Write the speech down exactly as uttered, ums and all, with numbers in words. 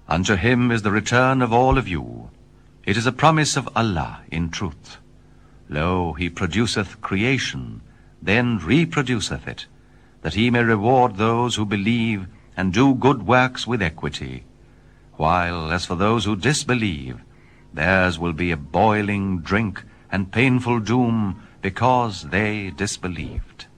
Unto him is the return of all of you. It is a promise of Allah in truth. Lo, he produceth creation, then reproduceth it, that he may reward those who believe and do good works with equity. While, as for those who disbelieve, theirs will be a boiling drink and painful doom, because they disbelieved.